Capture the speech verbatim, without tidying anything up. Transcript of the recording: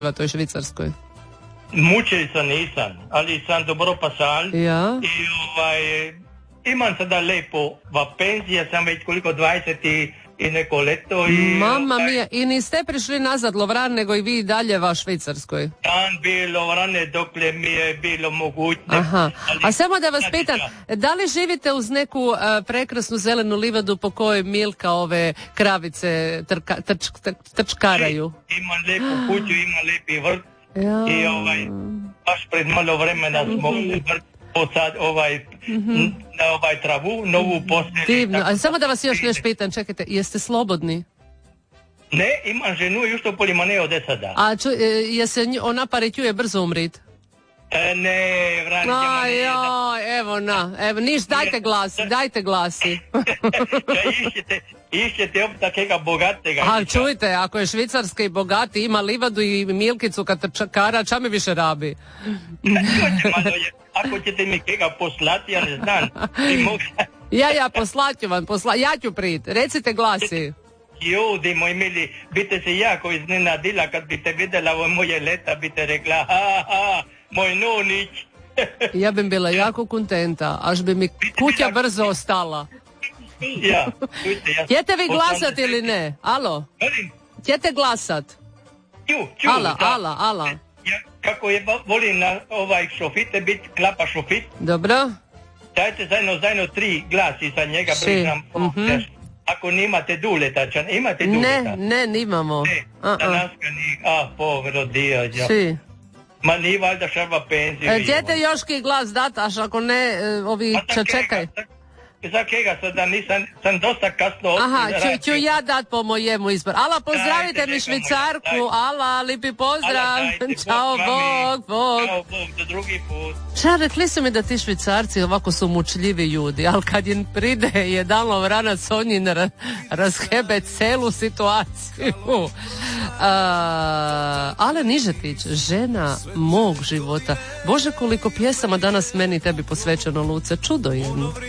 u toj Švicarskoj? Mučica nisam, ali sam dobro pasal. Ja. I ovaj, imam sada lepo, va penzija sam već koliko dvadeset i, i neko leto. I, Mama ovaj, mija, i niste prišli nazad Lovran, nego i vi dalje va Švicarskoj? Dan bilo Lovrane dokle mi je bilo mogućne. Aha, ali, a samo da vas znači, pitam, da li živite uz neku uh, prekrasnu zelenu livadu po kojoj Milka ove kravice trka, trč, trč, trčkaraju? Imam lepu kuću, imam lepi vrt. Ja. I ovaj, baš pred malo vremena smo vrt posad, ovaj, Mm-hmm. na ovaj travu, novu postelju. Divno, a samo da vas još nešto pitam, čekajte, jeste slobodni? Ne, imam ženu i što polima ne ode sada. A ču, e, je se nj- ona parećuje brzo umrit? E, ne, vrani, Aj, joj, evo na, evo, niš, dajte glasi, dajte glasi. Da išćete, išćete op takega bogatega. A čujte, ako je Švicarska i bogati, ima livadu i Milkicu kad čakara, ča mi više rabi? Ako ćete mi kega poslati, ja ne znam. Ja, ja, poslaću vam, posla, ja ću prit, recite glasi. Ljudi moji mili, bite se jako iznenadila kad biste vidjela ove moje leta, bite rekla, ha, ha, moj nunić. Ja bih bila jako kontenta, až bi mi kuća brzo ostala. Ja, čujte, ja... Htjete vi glasat ili ne? Alo? Htjete glasat? Ču, ču, ala, da. ala, ala. Ja, kako je volim na ovaj šofite bit, klapa šofit. Dobro. Dajte zajedno, zajedno tri glasi sa njega, Si. priznam. Mm-hmm. Ako nimate duleta, čan, imate duleta? Ne, ne, nimamo. Ne, uh-uh. Danaska ni, a, povero dio, ja. Si. Ma ni valjda šarba penziju. E, Htjete još ki glas dat, až ako ne, e, ovi će čekaj. Za kega sada nisam, sam dosta kasno Aha, otkrio. ću, ću ja dat po mojemu izboru. Ala, pozdravite Dajte, mi neka moja, Švicarku. dajte. Ala, lipi pozdrav. Ala, dajte, Ćao, Bog Bog, Bog. Ćao, Bog, do drugi put. Ča, rekli su mi da ti Švicarci ovako su mučljivi ljudi, ali kad im pride jedan Lovrana Sonjin ra, razhebe celu situaciju. Uh, Ale Nižetić, žena mog života. Bože, koliko pjesama danas meni tebi posvećeno, Luce, čudo jedno.